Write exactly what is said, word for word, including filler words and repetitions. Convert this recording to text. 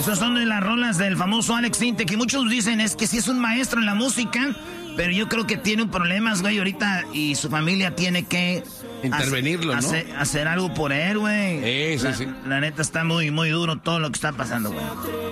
Esas son de las rolas del famoso Alex Intec, que muchos dicen es que sí es un maestro en la música, pero yo creo que tiene problemas, güey, ahorita, y su familia tiene que... intervenirlo, hacer, ¿no? Hacer algo por él, güey. Sí, sí, la, sí. La neta está muy, muy duro todo lo que está pasando, güey.